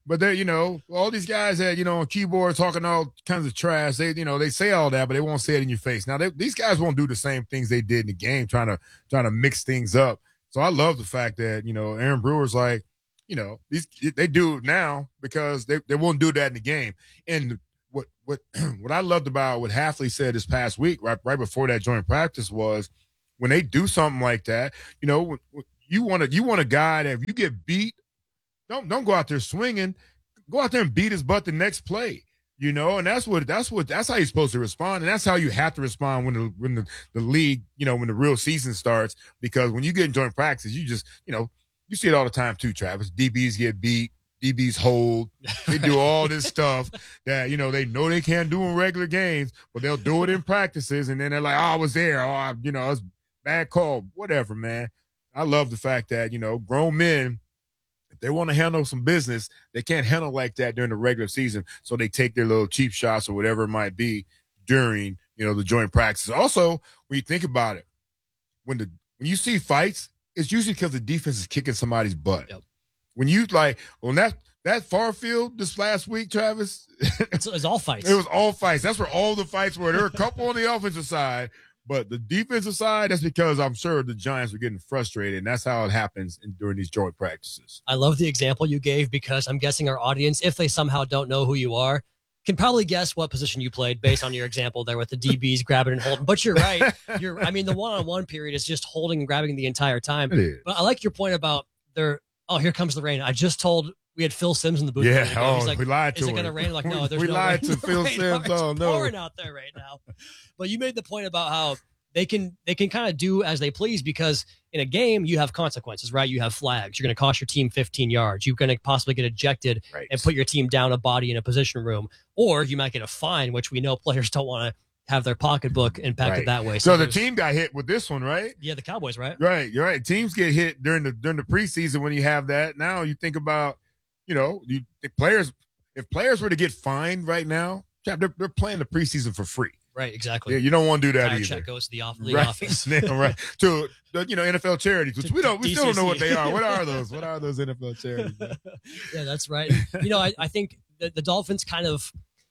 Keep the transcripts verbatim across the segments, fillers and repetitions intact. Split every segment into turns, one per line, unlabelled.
But they, you know, all these guys that, you know, on keyboard talking all kinds of trash, they, you know, they say all that, but they won't say it in your face. Now, they, these guys won't do the same things they did in the game, trying to trying to mix things up. So I love the fact that, you know, Aaron Brewer's like, you know, these they do it now because they, they won't do that in the game. And what what what I loved about what Hafley said this past week, right right before that joint practice, was when they do something like that, you know, you want to you want a guy that if you get beat, Don't don't go out there swinging. Go out there and beat his butt the next play, you know. And that's what that's what that's how you're supposed to respond, and that's how you have to respond when the when the, the league, you know, when the real season starts. Because when you get in joint practice, you just, you know, you see it all the time too, Travis. D Bs get beat, D Bs hold. They do all this stuff that, you know, they know they can't do in regular games, but they'll do it in practices, and then they're like, "Oh, I was there. Oh, I, you know, it's bad call, whatever, man." I love the fact that, you know, grown men, if they want to handle some business, they can't handle like that during the regular season. So they take their little cheap shots or whatever it might be during, you know, the joint practices. Also, when you think about it, when the when you see fights, it's usually because the defense is kicking somebody's butt.
Yep.
When you like on that that far field this last week, Travis,
it's, it's all fights.
It was all fights. That's where all the fights were. There were a couple on the offensive side. But the defensive side, that's because I'm sure the Giants were getting frustrated, and that's how it happens in, during these joint practices.
I love the example you gave because I'm guessing our audience, if they somehow don't know who you are, can probably guess what position you played based on your example there with the D Bs grabbing and holding. But you're right. You're, I mean, the one-on-one period is just holding and grabbing the entire time.
It is.
But I like your point about their, oh, here comes the rain. I just told we had Phil Sims in the booth.
Yeah,
oh,
He's
like,
we lied to
is
him.
Is it going to rain? Like, no, there's
we
no
lied
rain.
to Phil Sims. Oh, no.
It's pouring out there right now. But you made the point about how They can they can kind of do as they please because in a game you have consequences, right? You have flags. You're going to cost your team fifteen yards. You're going to possibly get ejected
right.
and put your team down a body in a position room, or you might get a fine, which we know players don't want to have their pocketbook impacted
right.
that way.
So, so the team got hit with this one, right?
Yeah, the Cowboys, right?
Right, you're right. Teams get hit during the during the preseason when you have that. Now you think about, you know, you if players if players were to get fined right now, they're, they're playing the preseason for free.
Right, exactly.
Yeah, you don't want to do that
Entire
either.
Check goes to the off league
right.
office.
right. To you know, N F L charities, which
to,
we don't, we
D C C.
still don't know what they are. What are those? What are those N F L charities?
Yeah, that's right. You know, I, I think the, the Dolphins kind of,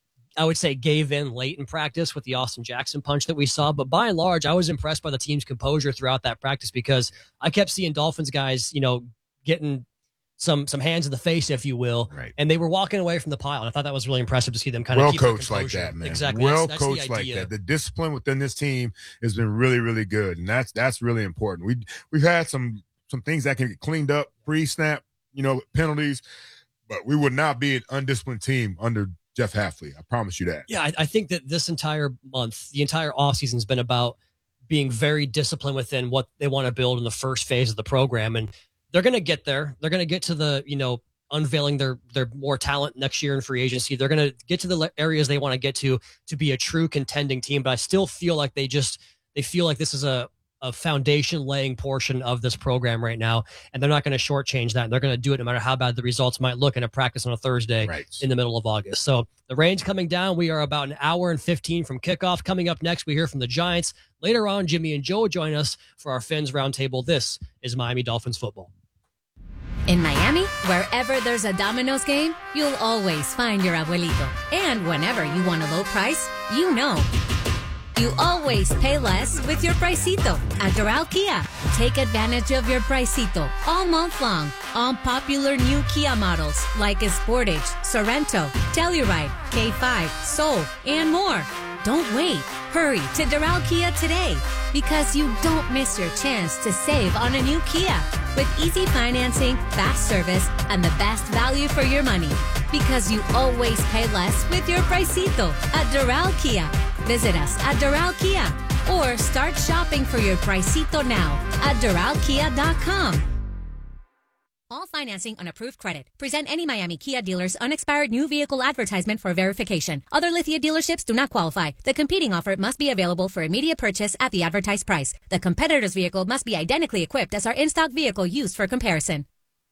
I would say, gave in late in practice with the Austin Jackson punch that we saw. But by and large, I was impressed by the team's composure throughout that practice because I kept seeing Dolphins guys, you know, getting some some hands in the face, if you will,
right.
and they were walking away from the pile. And I thought that was really impressive to see them kind
well
of keep
coached like that, man.
Exactly,
well
that's, that's
coached like that. The discipline within this team has been really, really good, and that's that's really important. We we've had some some things that can get cleaned up pre-snap, you know, penalties, but we would not be an undisciplined team under Jeff Hafley. I promise you that.
Yeah, I, I think that this entire month, the entire offseason has been about being very disciplined within what they want to build in the first phase of the program, and they're going to get there. They're going to get to the, you know, unveiling their their more talent next year in free agency. They're going to get to the areas they want to get to to be a true contending team. But I still feel like they just they feel like this is a, a foundation laying portion of this program right now, and they're not going to shortchange that. And they're going to do it no matter how bad the results might look in a practice on a Thursday
right.
in the middle of August. So the rain's coming down. We are about an hour and fifteen from kickoff. Coming up next, we hear from the Giants. Later on, Jimmy and Joe join us for our Fins Roundtable. This is Miami Dolphins football.
In Miami, wherever there's a Domino's game, you'll always find your abuelito. And whenever you want a low price, you know you always pay less with your Pricito at Doral Kia. Take advantage of your Pricito all month long on popular new Kia models like Sportage, Sorento, Telluride, K five, Soul, and more. Don't wait. Hurry to Doral Kia today because you don't miss your chance to save on a new Kia with easy financing, fast service, and the best value for your money. Because you always pay less with your Pricito at Doral Kia. Visit us at Doral Kia or start shopping for your Pricito now at Doral Kia dot com. All financing on approved credit. Present any Miami Kia dealer's unexpired new vehicle advertisement for verification. Other Lithia dealerships do not qualify. The competing offer must be available for immediate purchase at the advertised price. The competitor's vehicle must be identically equipped as our in-stock vehicle used for comparison.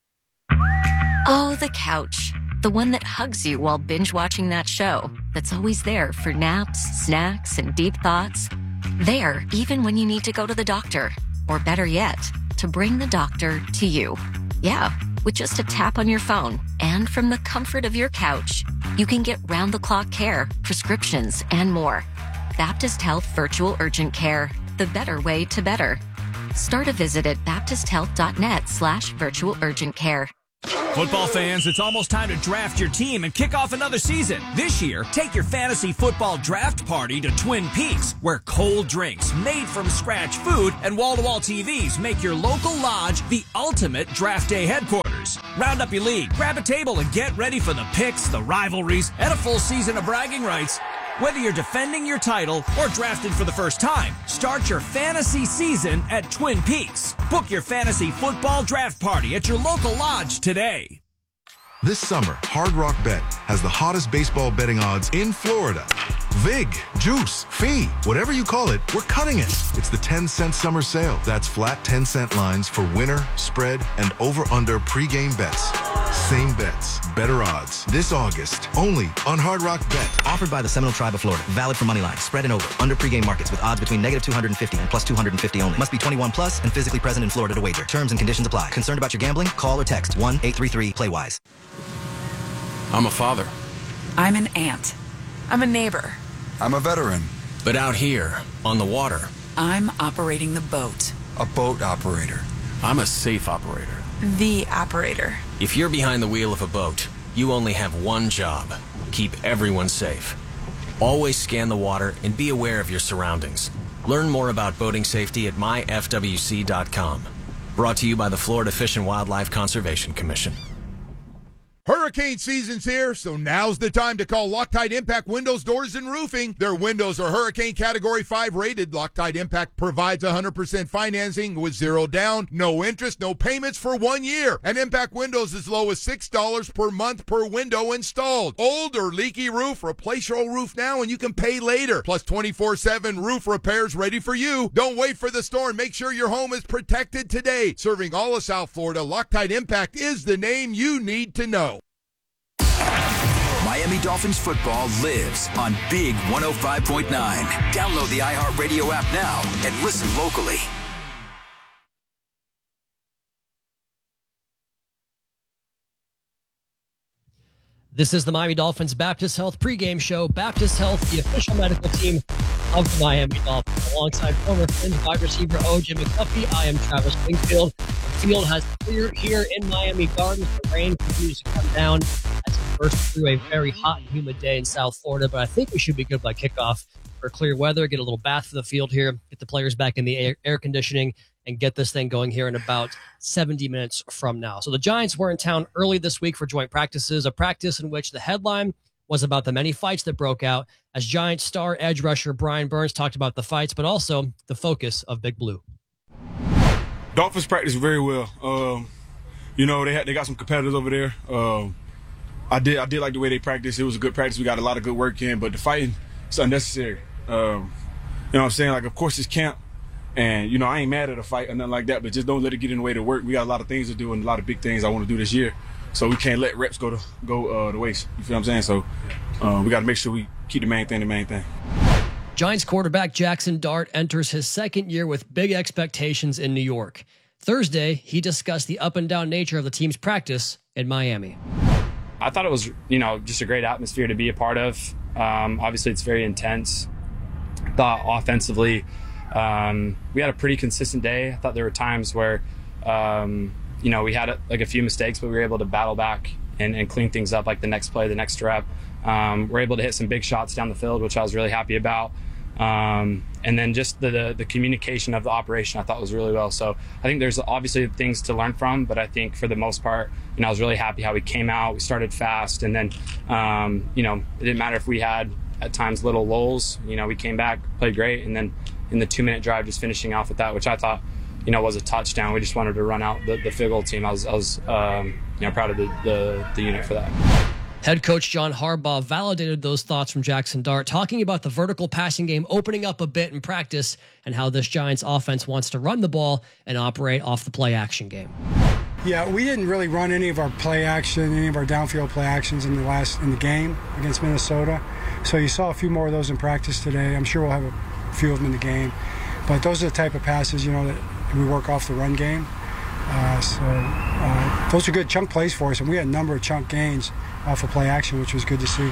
Oh, the couch. The one that hugs you while binge-watching that show. That's always there for naps, snacks, and deep thoughts. There, even when you need to go to the doctor. Or better yet, to bring the doctor to you. Yeah, With just a tap on your phone and from the comfort of your couch, you can get round-the-clock care, prescriptions, and more. Baptist Health Virtual Urgent Care, the better way to better. Start a visit at baptisthealth.net slash virtual urgent care.
Football fans, it's almost time to draft your team and kick off another season. This year, take your fantasy football draft party to Twin Peaks, where cold drinks, made from scratch food, and wall-to-wall T Vs make your local lodge the ultimate draft day headquarters. Round up your league, grab a table, and get ready for the picks, the rivalries, and a full season of bragging rights. Whether you're defending your title or drafted for the first time, start your fantasy season at Twin Peaks. Book your fantasy football draft party at your local lodge today.
This summer, Hard Rock Bet has the hottest baseball betting odds in Florida. Vig, Juice, Fee, whatever you call it, we're cutting it. It's the ten cent summer sale. That's flat ten cent lines for winner, spread, and over-under pregame bets. Same bets, better odds. This August, only on Hard Rock Bet.
Offered by the Seminole Tribe of Florida. Valid for moneyline, spread, and over. Under pregame markets with odds between negative two hundred fifty and plus two hundred fifty only. Must be twenty-one plus and physically present in Florida to wager. Terms and conditions apply. Concerned about your gambling? Call or text one eight three three play wise.
I'm a father.
I'm an aunt. I'm a neighbor.
I'm a veteran.
But out here, on the water,
I'm operating the boat.
A boat operator.
I'm a safe operator.
The operator.
If you're behind the wheel of a boat, you only have one job. Keep everyone safe. Always scan the water and be aware of your surroundings. Learn more about boating safety at my f w c dot com. Brought to you by the Florida Fish and Wildlife Conservation Commission.
Hurricane season's here, so now's the time to call Loctite Impact Windows, Doors, and Roofing. Their windows are Hurricane Category five rated. Loctite Impact provides one hundred percent financing with zero down, no interest, no payments for one year. And Impact Windows as low as six dollars per month per window installed. Old or leaky roof, replace your old roof now and you can pay later. Plus twenty-four seven roof repairs ready for you. Don't wait for the storm. Make sure your home is protected today. Serving all of South Florida, Loctite Impact is the name you need to know.
Miami Dolphins football lives on Big one oh five point nine. Download the iHeartRadio app now and listen locally.
This is the Miami Dolphins Baptist Health pregame show. Baptist Health, the official medical team of the Miami Dolphins. Alongside former Fins wide receiver O J McDuffie, I am Travis Wingfield. The field has cleared here in Miami Gardens. The rain continues to come down as it bursts through a very hot and humid day in South Florida. But I think we should be good by kickoff for clear weather. Get a little bath for the field here. Get the players back in the air, air conditioning. And get this thing going here in about seventy minutes from now. So the Giants were in town early this week for joint practices, a practice in which the headline was about the many fights that broke out as Giants star edge rusher Brian Burns talked about the fights, but also the focus of Big Blue.
Dolphins practice very well. Um, you know, they had, they got some competitors over there. Um, I did I did like the way they practiced. It was a good practice. We got a lot of good work in, but the fighting is unnecessary. Um, you know what I'm saying? Like, of course, it's camp. And, you know, I ain't mad at a fight or nothing like that, but just don't let it get in the way to work. We got a lot of things to do and a lot of big things I want to do this year. So we can't let reps go to go uh, to waste. You feel what I'm saying? So uh, we got to make sure we keep the main thing the main thing.
Giants quarterback Jackson Dart enters his second year with big expectations in New York. Thursday, he discussed the up and down nature of the team's practice in Miami.
I thought it was, you know, just a great atmosphere to be a part of. Um, obviously, it's very intense. I thought offensively, Um, we had a pretty consistent day. I thought there were times where, um, you know, we had a, like a few mistakes, but we were able to battle back and, and clean things up, like the next play, the next rep. Um, we're able to hit some big shots down the field, which I was really happy about. Um, and then just the, the the communication of the operation I thought was really well. So I think there's obviously things to learn from, but I think for the most part, you know, I was really happy how we came out. We started fast, and then, um, you know, it didn't matter if we had at times little lulls. You know, we came back, played great, and then in the two-minute drive, just finishing off with that, which I thought, you know, was a touchdown. We just wanted to run out the, the field goal team. I was, I was um, you know, proud of the, the, the unit for that.
Head coach John Harbaugh validated those thoughts from Jackson Dart, talking about the vertical passing game opening up a bit in practice and how this Giants offense wants to run the ball and operate off the play action game.
Yeah, we didn't really run any of our play action, any of our downfield play actions in the last in the game against Minnesota. So you saw a few more of those in practice today. I'm sure we'll have a few of them in the game, but those are the type of passes, you know, that we work off the run game. Uh, so uh, those are good chunk plays for us, and we had a number of chunk gains off of play action, which was good to see.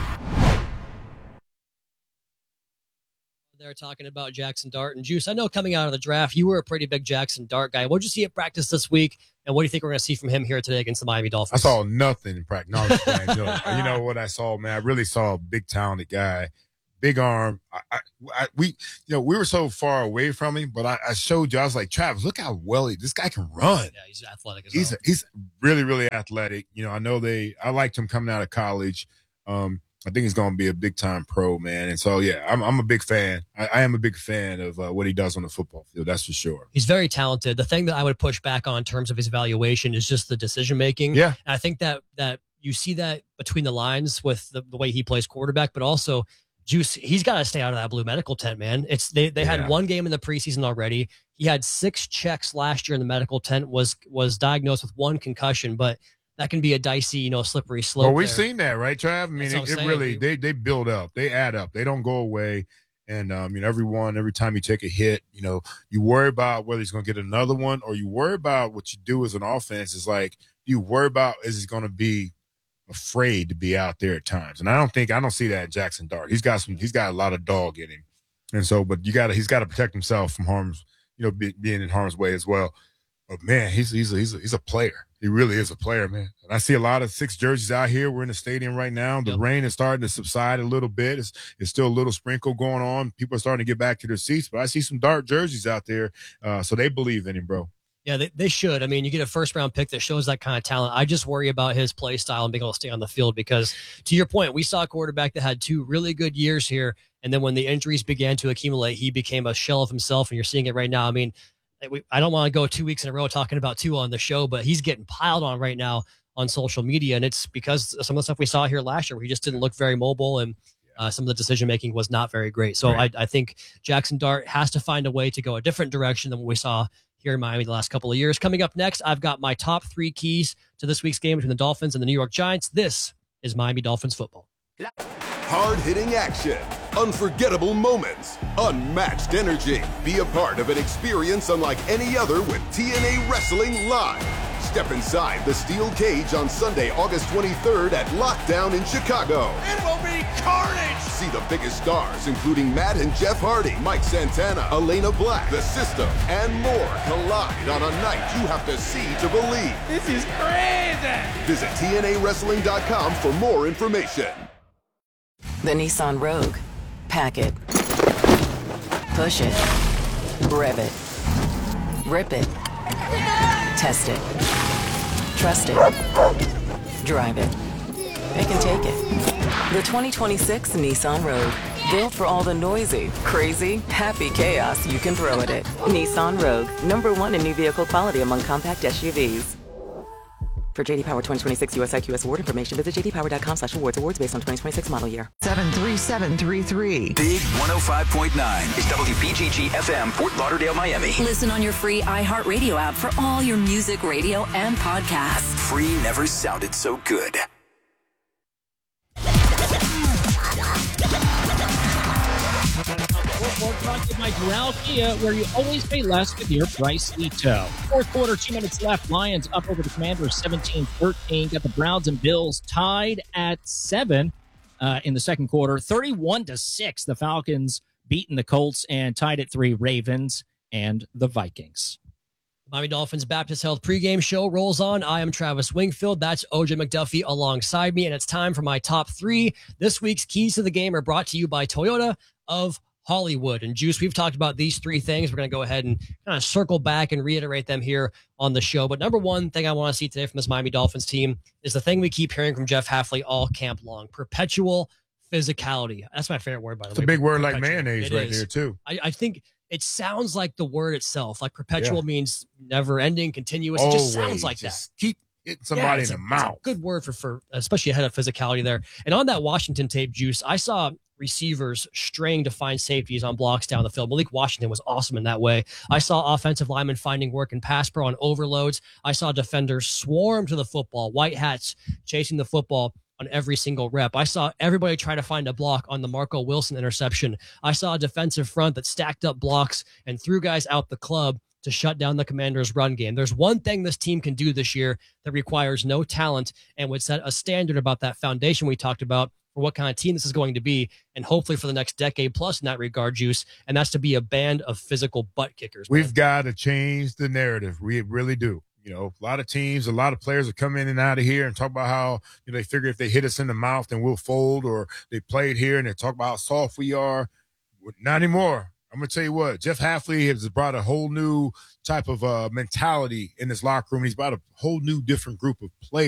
They're talking about Jackson Dart and Juice. I know coming out of the draft, you were a pretty big Jackson Dart guy. What did you see at practice this week, and what do you think we're going to see from him here today against the Miami Dolphins?
I saw nothing in practice. No, I'm just playing, Joe. You know what I saw, man? I really saw a big, talented guy, big arm. I, I, I, we, you know, we were so far away from him, but I, I showed you. I was like, Travis, look how well he, this guy can run.
Yeah, he's athletic as
he's
well.
He's really, really athletic. You know, I know they. I liked him coming out of college. Um, I think he's going to be a big time pro, man. And so, yeah, I'm, I'm a big fan. I, I am a big fan of uh, what he does on the football field. That's for sure.
He's very talented. The thing that I would push back on in terms of his evaluation is just the decision making.
Yeah.
And I think that that you see that between the lines with the, the way he plays quarterback, but also Juice, he's got to stay out of that blue medical tent, man. It's they they
Yeah.
had one game in the preseason already. He had six checks last year in the medical tent, was was diagnosed with one concussion, but that can be a dicey, you know, slippery slope.
Well, we've
there.
seen that, right, Trav? I mean,
That's what
it,
I'm
it
saying.
really, they they build up. They add up. They don't go away. And, um, you know, everyone, every time you take a hit, you know, you worry about whether he's going to get another one, or you worry about what you do as an offense is like, you worry about is he going to be afraid to be out there at times. And I don't think, I don't see that in Jackson Dart. He's got some, he's got a lot of dog in him. And so, but you got to, he's got to protect himself from harm's, you know, be, being in harm's way as well. But man, he's, he's, a, he's, a, he's a player. He really is a player, man. And I see a lot of six jerseys out here. We're in the stadium right now. The
Yep.
rain is starting to subside a little bit. It's, it's still a little sprinkle going on. People are starting to get back to their seats, but I see some Dart jerseys out there. Uh, so they believe in him, bro.
Yeah, they, they should. I mean, you get a first round pick that shows that kind of talent. I just worry about his play style and being able to stay on the field because, to your point, we saw a quarterback that had two really good years here. And then when the injuries began to accumulate, he became a shell of himself. And you're seeing it right now. I mean, we, I don't want to go two weeks in a row talking about Tua on the show, but he's getting piled on right now on social media. And it's because some of the stuff we saw here last year where he just didn't look very mobile and uh, some of the decision making was not very great. So
Right.
I, I think Jackson Dart has to find a way to go a different direction than what we saw here in Miami the last couple of years. Coming up next, I've got my top three keys to this week's game between the Dolphins and the New York Giants. This is Miami Dolphins football.
Hard-hitting action, unforgettable moments, unmatched energy. Be a part of an experience unlike any other with T N A Wrestling Live. Step inside the steel cage on Sunday, August twenty-third at Lockdown in Chicago.
It will be carnage!
See the biggest stars, including Matt and Jeff Hardy, Mike Santana, Elena Black, The System, and more collide on a night you have to see to believe.
This is crazy!
Visit T N A wrestling dot com for more information.
The Nissan Rogue. Pack it. Push it. Rev it. Rip it. Test it. Trust it. Drive it. It can take it. The twenty twenty-six Nissan Rogue. Built for all the noisy, crazy, happy chaos you can throw at it. Nissan Rogue. Number one in new vehicle quality among compact S U Vs. For J D Power twenty twenty-six U S I Q S award information, visit j d power dot com slash awards. Awards based on twenty twenty-six model year.
seven three seven three three. Big one oh five point nine is W B G G F M, Fort Lauderdale, Miami.
Listen on your free iHeartRadio app for all your music, radio, and podcasts.
Free never sounded so good.
Brought to you by Doral Kia, where you always pay less with your pricey tow. Fourth quarter, two minutes left. Lions up over the Commanders seventeen thirteen. Got the Browns and Bills tied at seven uh, in the second quarter. thirty-one to six, the Falcons beating the Colts and tied at three, Ravens and the Vikings.
Miami Dolphins Baptist Health pregame show rolls on. I am Travis Wingfield. That's O J McDuffie alongside me, and it's time for my top three. This week's keys to the game are brought to you by Toyota of Hollywood. And Juice, we've talked about these three things. We're going to go ahead and kind of circle back and reiterate them here on the show. But number one thing I want to see today from this Miami Dolphins team is the thing we keep hearing from Jeff Hafley all camp long: perpetual physicality. That's my favorite word, by the
It's
way.
a big word like
Perpetual.
mayonnaise
It
right
is.
there, too.
I, I think it sounds like the word itself. Like perpetual
Yeah.
means never ending, continuous. It just
Always.
sounds like
Just
that.
keep hitting somebody
it's
in
a-
the
it's a
mouth.
good word for, for, especially ahead of physicality there. And on that Washington tape, Juice, I saw receivers straying to find safeties on blocks down the field. Malik Washington was awesome in that way. I saw offensive linemen finding work in pass pro on overloads. I saw defenders swarm to the football, white hats chasing the football on every single rep. I saw everybody try to find a block on the Marco Wilson interception. I saw a defensive front that stacked up blocks and threw guys out the club to to shut down the Commanders' run game. There's one thing this team can do this year that requires no talent and would set a standard about that foundation we talked about for what kind of team this is going to be, and hopefully for the next decade plus in that regard, Juice, and that's to be a band of physical butt kickers.
We've got to change the narrative. We really do. You know, a lot of teams, a lot of players will come in and out of here and talk about how, you know, they figure if they hit us in the mouth, then we'll fold, or they played here and they talk about how soft we are. Not anymore. I'm going to tell you what, Jeff Hafley has brought a whole new type of uh, mentality in this locker room. He's brought a whole new different group of players.